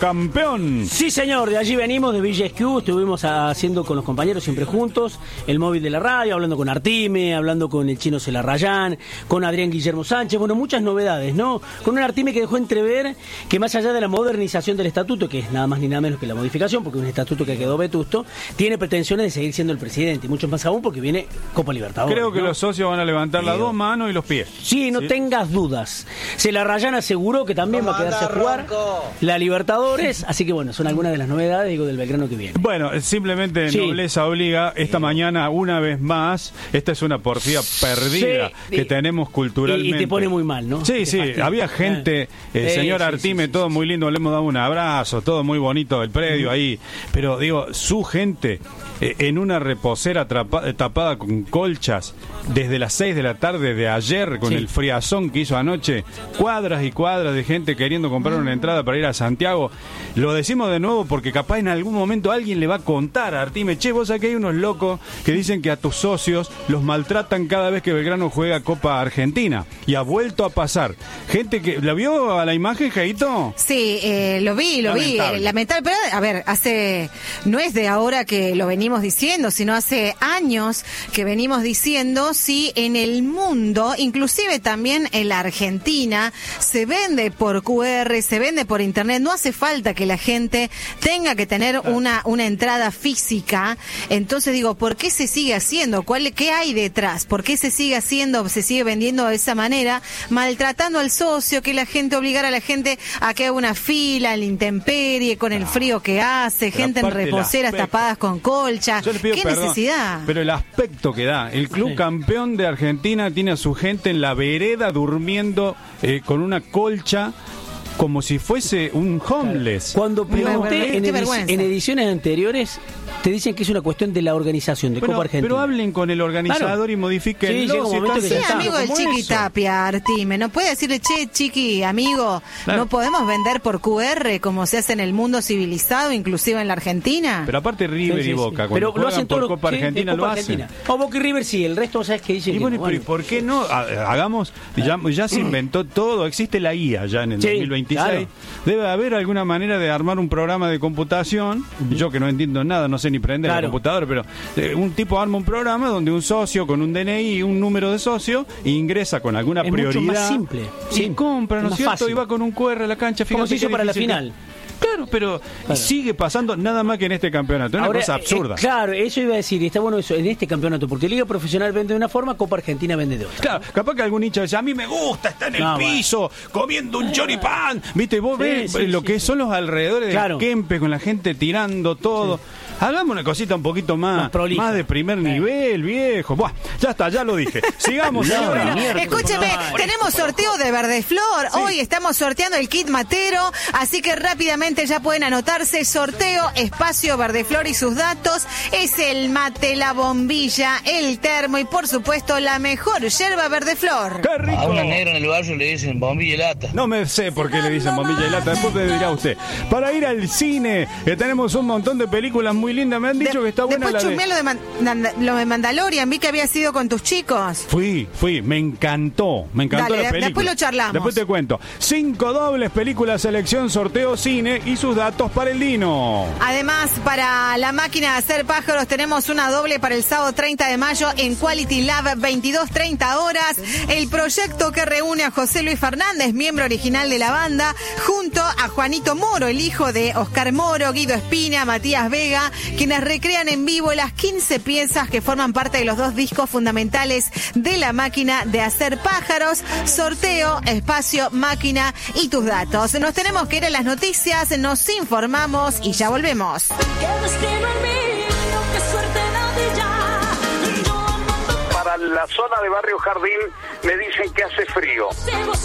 Campeón. Sí, señor, de allí venimos, de Villa Esquiú. Estuvimos haciendo con los compañeros siempre juntos el móvil de la radio, hablando con Artime, hablando con el chino Celarrayán, con Adrián Guillermo Sánchez, bueno, muchas novedades, ¿no? Con un Artime que dejó entrever que más allá de la modernización del estatuto, que es nada más ni nada menos que la modificación, porque es un estatuto que quedó vetusto, tiene pretensiones de seguir siendo el presidente, y mucho más aún porque viene Copa Libertadores. Creo que ¿no? Los socios van a levantar las dos manos y los pies. Sí, no tengas dudas. Celarrayán aseguró que también va a quedarse a jugar la Libertadores, así que bueno, son algunas de las novedades, digo, del Belgrano que viene. Bueno, simplemente nobleza obliga. Esta mañana, una vez más, esta es una porfía perdida que tenemos culturalmente. Y te pone muy mal, ¿no? Sí, había gente, señor Artime, todo muy lindo, le hemos dado un abrazo, todo muy bonito del predio ahí, pero digo, su gente en una reposera tapada con colchas desde las 6 de la tarde de ayer, con el friazón que hizo anoche, cuadras y cuadras de gente queriendo comprar una entrada para ir a Santiago. Lo decimos de nuevo porque capaz en algún momento alguien le va a contar a Artime, che, vos sabés que hay unos locos que dicen que a tus socios los maltratan cada vez que Belgrano juega Copa Argentina, y ha vuelto a pasar. Gente que, ¿la vio a la imagen, Jaito? Sí, lo vi, lamentable, pero a ver, no es de ahora que lo venimos diciendo, sino hace años que venimos diciendo, si en el mundo, inclusive también en la Argentina, se vende por QR, se vende por internet, no hace falta que la gente tenga que tener una entrada física. Entonces digo, ¿por qué se sigue haciendo? ¿Qué hay detrás? ¿Por qué se sigue haciendo, se sigue vendiendo de esa manera, maltratando al socio, que la gente, obligar a la gente a que haga una fila en la intemperie, con el frío que hace, gente en reposeras tapadas con colcha? ¿Qué necesidad? Pero el aspecto que da, el club campeón de Argentina tiene a su gente en la vereda durmiendo con una colcha, como si fuese un homeless. Cuando pregunté en ediciones anteriores, te dicen que es una cuestión de la organización de Copa Argentina. Pero hablen con el organizador y modifiquenlo. Sí, amigo del Chiqui Tapia, Artime, ¿no puede decirle, che, Chiqui, amigo, no podemos vender por QR como se hace en el mundo civilizado, inclusive en la Argentina? Pero aparte River y Boca, cuando pero lo hacen por Copa Argentina, lo hacen. O Boca y River sí, el resto, ¿sabes qué dicen? Y bueno, pero ¿por qué no? Hagamos, ya se inventó todo, existe la IA ya en el 2026. Claro. Debe haber alguna manera de armar un programa de computación. Yo que no entiendo nada, no sé ni prender la computadora, pero un tipo arma un programa donde un socio con un DNI y un número de socio ingresa con alguna prioridad. Mucho más simple. Y compra, ¿no es cierto? Fácil. Y va con un QR a la cancha. Como se hizo para la final. Claro, pero sigue pasando nada más que en este campeonato. Es una cosa absurda. Claro, eso iba a decir, y está bueno eso, en este campeonato, porque Liga Profesional vende de una forma, Copa Argentina vende de otra. Claro, capaz que algún hincha dice, a mí me gusta estar en el piso, comiendo un choripán. Viste, vos ves lo que son los alrededores del Kempe, con la gente tirando todo. Hagamos una cosita un poquito más de primer nivel, viejo. Buah, ya está, ya lo dije. Sigamos, señora. Escúcheme, tenemos sorteo de Verdeflor. Hoy estamos sorteando el kit matero, así que rápidamente ya pueden anotarse. Sorteo, espacio Verdeflor y sus datos. Es el mate, la bombilla, el termo y por supuesto la mejor yerba Verdeflor. ¡Qué rico! A una negra en el barrio le dicen bombilla y lata. No me sé por qué le dicen bombilla y lata, después me dirá usted. Para ir al cine, tenemos un montón de películas muy lindas. Me han dicho que está buena después lo de Mandalorian, vi que había sido con tus chicos. Fui, me encantó la película. Después lo charlamos. Después te cuento. 5 dobles, películas, selección, sorteo, cine y sus datos para el Dino. Además, para la máquina de hacer pájaros tenemos una doble para el sábado 30 de mayo en Quality Lab, 22:30 horas. El proyecto que reúne a José Luis Fernández, miembro original de la banda, junto a Juanito Moro, el hijo de Oscar Moro, Guido Espina, Matías Vega, quienes recrean en vivo las 15 piezas que forman parte de los 2 discos fundamentales de la máquina de hacer pájaros. Sorteo, espacio, máquina y tus datos. Nos tenemos que ir a las noticias, nos informamos y ya volvemos. Para la zona de Barrio Jardín me dicen que hace frío.